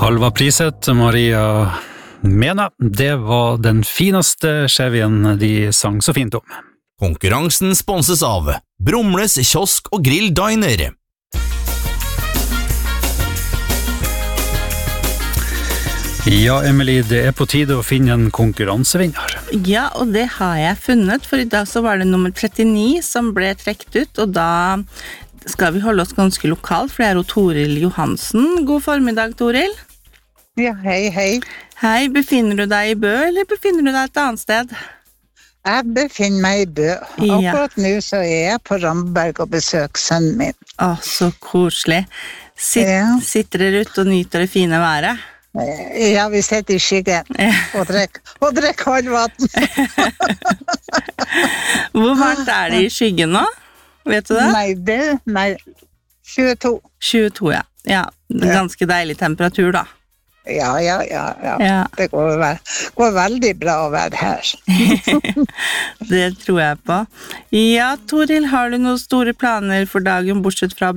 Halva priset, Maria Mena, det var den fineste chevyen de sang så fint om. Konkurransen sponses av Brumles kiosk og grill diner. Ja, Emily, det er på tide å finne en konkurransevinner. Ja, og det har jeg funnet, for i dag så var det nummer 39 som ble trekt ut, og da skal vi holde oss ganske lokalt, for det er jo Toril Johansen. God formiddag, Toril. Ja, hei, hei. Hei, befinner du deg i Bø, eller befinner du deg et annet sted? Jeg befinner meg i Bø. Akkurat nå så er jeg på Ramberg og besøker sønnen min. Å, så koselig. Sitter dere ute og nyter det fine været? Ja, vi sitter i skyggen og drikker kaldvann. Hvor varmt er det i skyggen nå? Vet du det? Nei, 22. 22, ja. Ja, ganske deilig temperatur da. Ja. Det går veldig bra å være her. Det tror jeg på. Ja, Toril, har du noen store planer for dagen bortsett fra